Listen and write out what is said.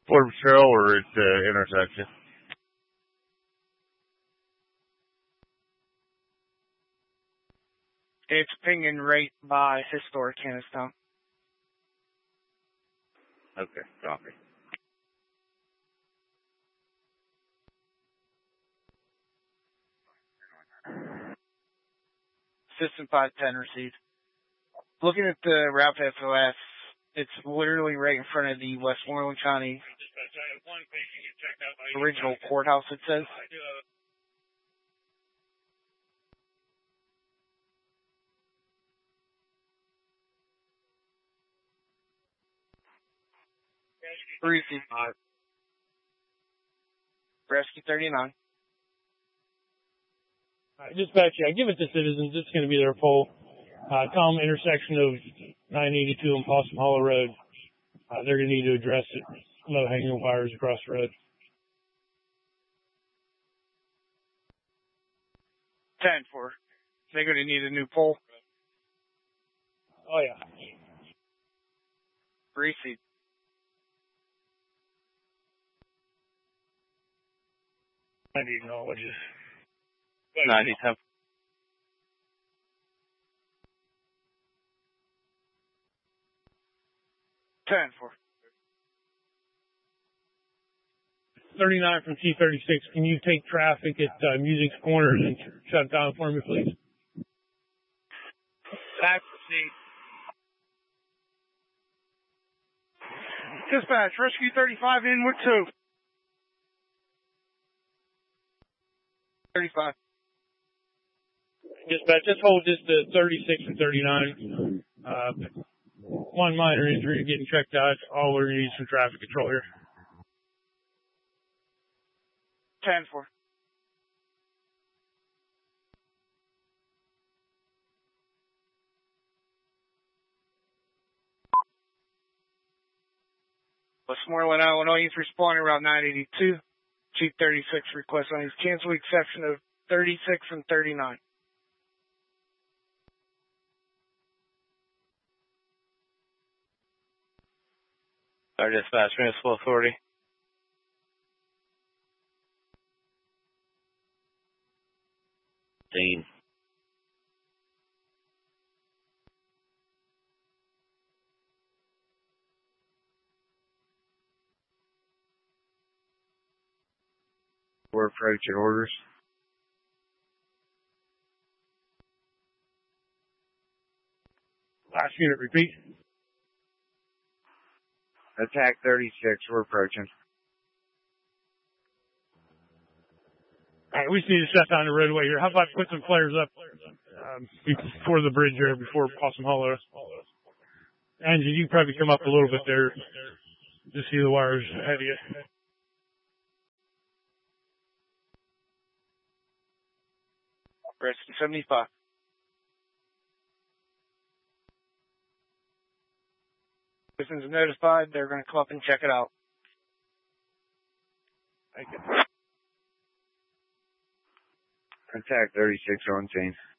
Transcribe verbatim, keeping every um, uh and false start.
Border Patrol or at the intersection? It's pinging right by historic Kennestown. Okay, copy. System five ten received. Looking at the route S O S, it's literally right in front of the Westmoreland County original courthouse, it says. Received. Rescue thirty-nine. Alright, dispatch, yeah, give it to citizens. It's going to be their pole. Uh, come intersection of nine eighty-two and Possum Hollow Road. Uh, they're going to need to address it. Low hanging wires across the road. ten four. They're going to need a new pole. Oh, yeah. Received. I need knowledge. ninety-seven. ten four. thirty-nine from T thirty-six. Can you take traffic at uh, Music's Corner and shut it down for me, please? Back to C. Dispatch, Rescue thirty-five in with two. thirty-five. Dispatch, just hold this to thirty-six and thirty-nine. Uh, one minor injury getting checked out. All we're going to need is some traffic control here. ten four. Westmoreland, Illinois, he's responding around nine eighty-two. Chief thirty-six request on his cancel exception of thirty-six and thirty-nine. Our dispatch municipal authority. Dean. We're approaching orders. Last unit, repeat. Attack thirty-six, we're approaching. All right, we just need to shut down the roadway here. How about put some flares up um, before the bridge here, before Possum Hollow? Angie, you can probably come up a little bit there to see the wires ahead of you. Rescue seventy-five. Citizens notified, they're going to come up and check it out. Thank you. Attack thirty-six on scene.